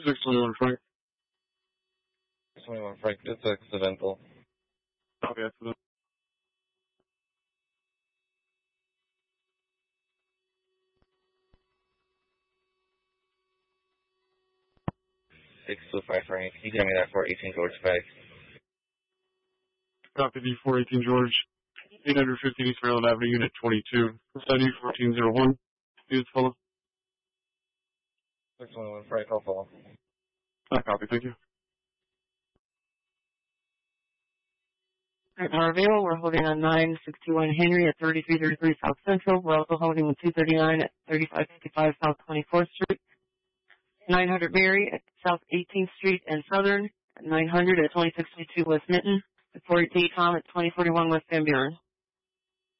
621 Frank. 621 Frank, it's accidental. Copy accident. Frank, can you get me that 418 George Bag? Copy the 418 George, 850 East Maryland Avenue, Unit 22. Study 1401. Please follow. 621 Frank, I'll follow. Copy, thank you. At Harville, we're holding on 961 Henry at 3333 South Central. We're also holding on 239 at 3555 South 24th Street. 900 Mary at South 18th Street and Southern. At 900 at 2622 West Minton. At 418 Tom at 2041 West Van Buren.